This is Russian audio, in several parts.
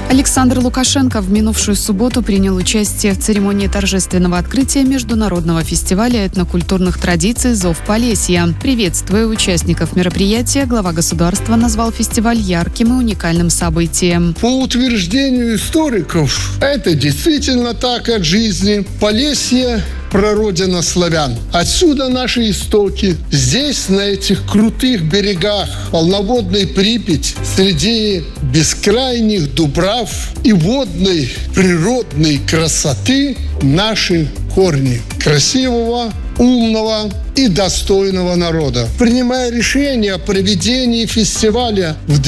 Александр Лукашенко в минувшую субботу принял участие в церемонии торжественного открытия международного фестиваля этнокультурных традиций «Зов Полесья». Приветствуя участников мероприятия, глава государства назвал фестиваль ярким и уникальным событием. По утверждению историков, это действительно так от жизни. Полесье – прародина славян. Отсюда наши истоки. Здесь, на этих крутых берегах полноводной Припяти, среди бескрайних дубрав и водной природной красоты наши корни красивого, умного и достойного народа. Принимая решение о проведении фестиваля в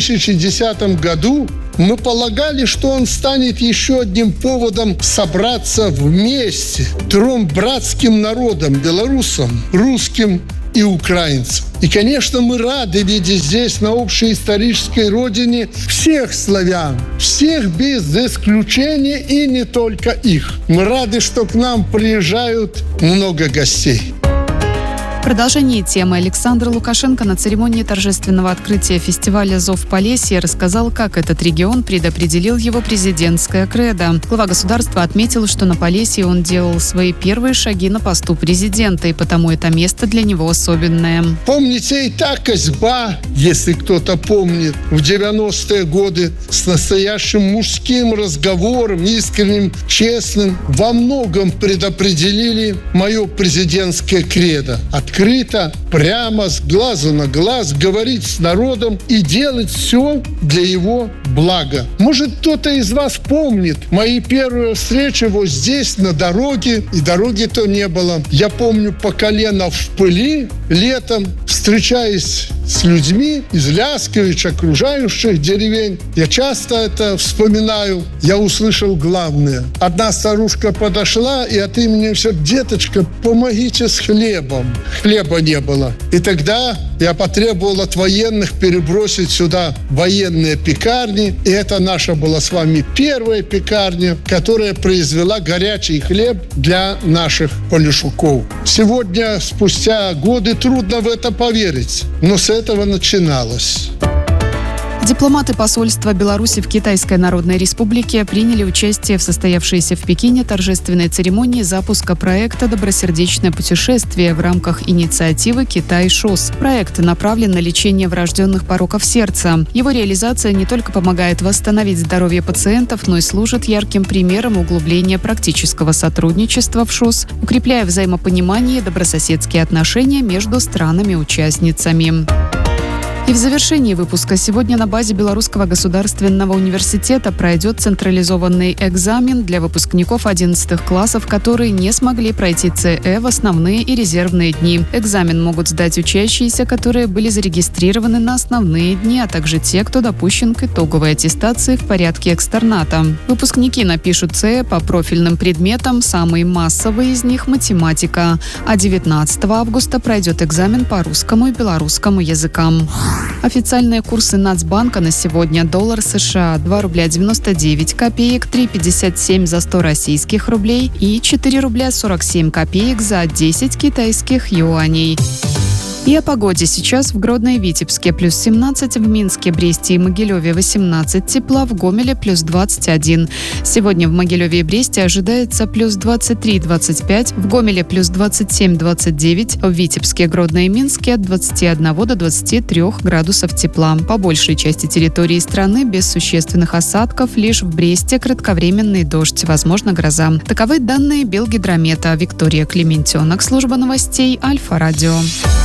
2010 году, мы полагали, что он станет еще одним поводом собраться вместе трем братским народам – белорусам, русским и украинцам. И, конечно, мы рады видеть здесь, на общей исторической родине, всех славян, всех без исключения и не только их. Мы рады, что к нам приезжают много гостей. В продолжении темы Александр Лукашенко на церемонии торжественного открытия фестиваля «Зов Полесья» рассказал, как этот регион предопределил его президентское кредо. Глава государства отметил, что на Полесье он делал свои первые шаги на посту президента, и потому это место для него особенное. Помните, и та Козьба, если кто-то помнит, в 90-е годы с настоящим мужским разговором, искренним, честным, во многом предопределили мое президентское кредо. Открыто, прямо, с глазу на глаз, говорить с народом и делать все для его блага. Может, кто-то из вас помнит мои первые встречи вот здесь, на дороге, и дороги-то не было. Я помню по колено в пыли летом, встречаясь с людьми из Ляскович, окружающих деревень. Я часто это вспоминаю. Я услышал главное. Одна старушка подошла и от имени все: «Деточка, помогите с хлебом». Хлеба не было. И тогда я потребовал от военных перебросить сюда военные пекарни. И это наша была с вами первая пекарня, которая произвела горячий хлеб для наших полешуков. Сегодня, спустя годы, трудно в это поверить. Но с этого начиналось. Дипломаты посольства Беларуси в Китайской Народной Республике приняли участие в состоявшейся в Пекине торжественной церемонии запуска проекта «Добросердечное путешествие» в рамках инициативы «Китай-ШОС». Проект направлен на лечение врожденных пороков сердца. Его реализация не только помогает восстановить здоровье пациентов, но и служит ярким примером углубления практического сотрудничества в ШОС, укрепляя взаимопонимание и добрососедские отношения между странами-участницами. И в завершении выпуска сегодня на базе Белорусского государственного университета пройдет централизованный экзамен для выпускников 11 классов, которые не смогли пройти ЦЭ в основные и резервные дни. Экзамен могут сдать учащиеся, которые были зарегистрированы на основные дни, а также те, кто допущен к итоговой аттестации в порядке экстерната. Выпускники напишут ЦЭ по профильным предметам, самые массовые из них – математика. А 19 августа пройдет экзамен по русскому и белорусскому языкам. Официальные курсы Нацбанка на сегодня: доллар США 2 рубля 99 копеек, 3,57 за 100 российских рублей и 4 рубля 47 копеек за 10 китайских юаней. И о погоде. Сейчас в Гродно и Витебске плюс 17, в Минске, Бресте и Могилеве 18 тепла, в Гомеле плюс 21. Сегодня в Могилеве и Бресте ожидается плюс 23-25, в Гомеле плюс 27-29, в Витебске, Гродно и Минске от 21 до 23 градусов тепла. По большей части территории страны без существенных осадков, лишь в Бресте кратковременный дождь, возможно гроза. Таковы данные Белгидромета. Виктория Клементенок, служба новостей Альфа-Радио.